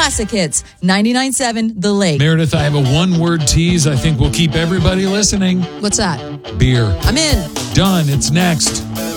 Classic Hits, 99.7 The Lake. Meredith, I have a one-word tease I think will keep everybody listening. What's that? Beer. I'm in. Done. It's next.